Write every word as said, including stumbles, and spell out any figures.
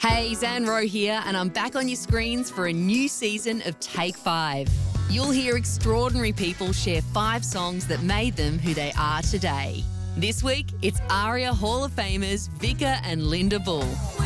Hey, Zan Rowe here, and I'm back on your screens for a new season of Take Five. You'll hear extraordinary people share five songs that made them who they are today. This week, it's ARIA Hall of Famers Vika and Linda Bull.